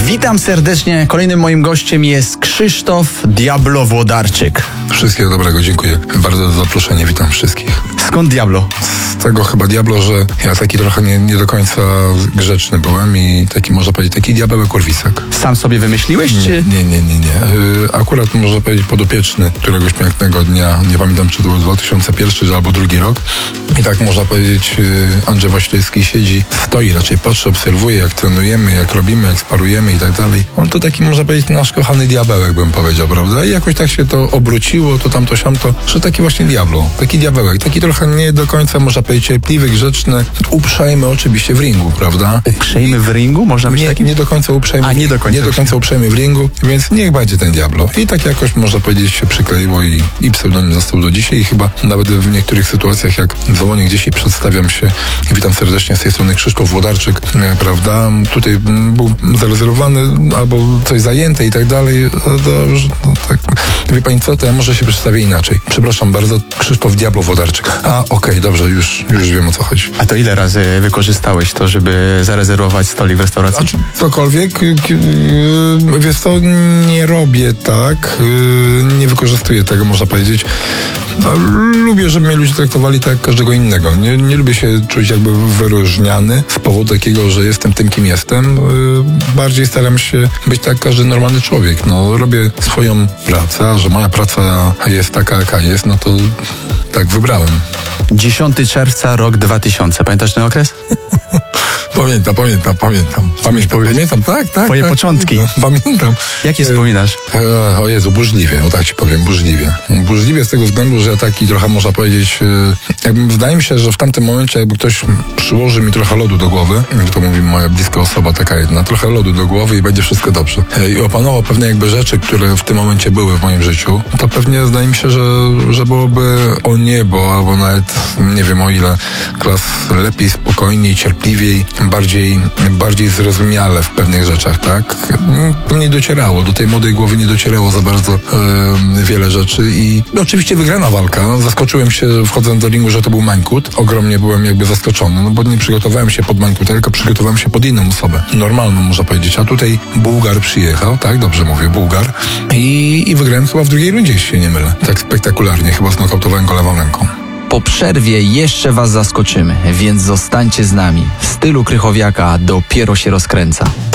Witam serdecznie. Kolejnym moim gościem jest Krzysztof Diablo Włodarczyk. Wszystkiego dobrego, dziękuję bardzo za zaproszenie, witam wszystkich. Skąd Diablo? Z tego chyba Diablo, że ja taki trochę nie do końca grzeczny byłem i taki, można powiedzieć, taki diabełek urwisek. Sam sobie wymyśliłeś, czy? Nie. Akurat można powiedzieć podopieczny któregoś pięknego dnia, nie pamiętam, czy to był 2001 albo drugi rok. I tak można powiedzieć, Andrzej Waślewski siedzi, stoi, raczej patrzy, obserwuje, jak trenujemy, jak robimy, jak sparujemy i tak dalej. On to taki, można powiedzieć, nasz kochany diabełek, bym powiedział, prawda? I jakoś tak się to obróciło, to tamto, siamto, że taki właśnie Diablo, taki diabełek, taki trochę nie do końca, można powiedzieć, cierpliwy, grzeczny, uprzejmy oczywiście w ringu, prawda? Uprzejmy w ringu? Można być takim? Nie do końca uprzejmy. A, nie do końca uprzejmy w ringu, więc niech będzie ten Diablo. I tak jakoś, można powiedzieć, się przykleiło i pseudonim został do dzisiaj i chyba nawet w niektórych sytuacjach, jak dzwonię gdzieś i przedstawiam się, witam serdecznie z tej strony Krzysztof Włodarczyk, prawda? Tutaj był zarezerwowany albo coś zajęte i tak dalej. No, tak. Wie pani co, to ja może się przedstawię inaczej. Przepraszam bardzo, Krzysztof Diablo Włodarczyk. Okej, dobrze, już wiem, o co chodzi. A to ile razy wykorzystałeś to, żeby zarezerwować stolik w restauracji? Cokolwiek, wiesz co, nie robię tak, nie wykorzystuję tego, można powiedzieć. Lubię, żeby mnie ludzie traktowali tak jak każdego innego. Nie lubię się czuć jakby wyróżniany z powodu takiego, że jestem tym, kim jestem. Bardziej staram się być tak jak każdy normalny człowiek. No, robię swoją pracę, a że moja praca jest taka, jaka jest, no to tak wybrałem. 10 czerwca, rok 2000. Pamiętasz ten okres? Pamiętam, tak. Twoje początki. Pamiętam. Jak je wspominasz? O Jezu, burzliwie, tak ci powiem, burzliwie. Burzliwie z tego względu, że ja taki trochę, można powiedzieć, wydaje mi się, że w tamtym momencie jakby ktoś przyłoży mi trochę lodu do głowy, to mówi moja bliska osoba, taka jedna, trochę lodu do głowy i będzie wszystko dobrze. I opanował pewne jakby rzeczy, które w tym momencie były w moim życiu, to pewnie zdaje mi się, że byłoby o niebo, albo nawet nie wiem o ile klas lepiej, spokojniej, cierpliwiej, bardziej zrozumiale w pewnych rzeczach, tak? Nie docierało, do tej młodej głowy nie docierało za bardzo wiele rzeczy i oczywiście wygrana walka. Zaskoczyłem się, wchodząc do ringu, że to był Mańkut. Ogromnie byłem jakby zaskoczony, no bo nie przygotowałem się pod Mańkuta, tylko przygotowałem się pod inną osobę. Normalną, można powiedzieć. A tutaj Bułgar przyjechał, tak? Dobrze mówię, Bułgar. I wygrałem chyba w drugiej rundzie, jeśli się nie mylę. Tak spektakularnie, chyba znokautowałem go lewą ręką. Po przerwie jeszcze was zaskoczymy, więc zostańcie z nami. W stylu Krychowiaka dopiero się rozkręca.